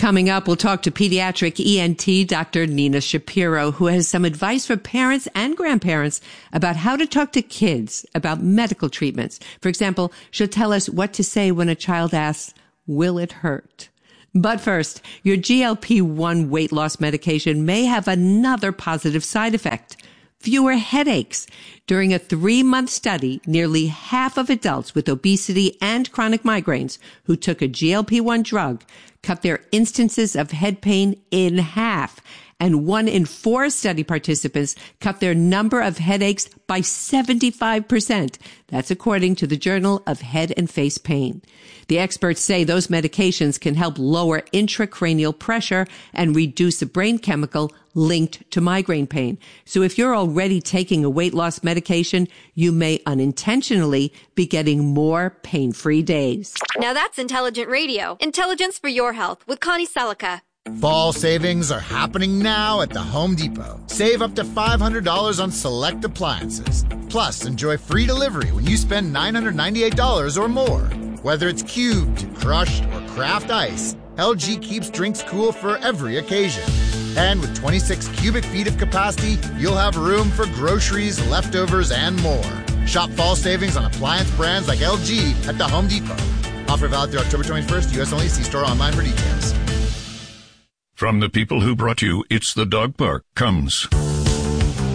Coming up, we'll talk to pediatric ENT Dr. Nina Shapiro, who has some advice for parents and grandparents about how to talk to kids about medical treatments. For example, she'll tell us what to say when a child asks, "Will it hurt?" But first, your GLP-1 weight loss medication may have another positive side effect: fewer headaches. During a 3-month study, nearly half of adults with obesity and chronic migraines who took a GLP-1 drug cut their instances of head pain in half. And 1 in 4 study participants cut their number of headaches by 75%. That's according to the Journal of Head and Face Pain. The experts say those medications can help lower intracranial pressure and reduce a brain chemical linked to migraine pain. So if you're already taking a weight loss medication, you may unintentionally be getting more pain-free days. Now that's intelligent radio. Intelligence for your health with Connie Selica. Fall savings are happening now at the Home Depot. Save up to $500 on select appliances. Plus, enjoy free delivery when you spend $998 or more. Whether it's cubed, crushed, or craft ice, LG keeps drinks cool for every occasion. And with 26 cubic feet of capacity, you'll have room for groceries, leftovers, and more. Shop fall savings on appliance brands like LG at the Home Depot. Offer valid through October 21st, U.S. only. See store online for details. From the people who brought you It's the Dog Park comes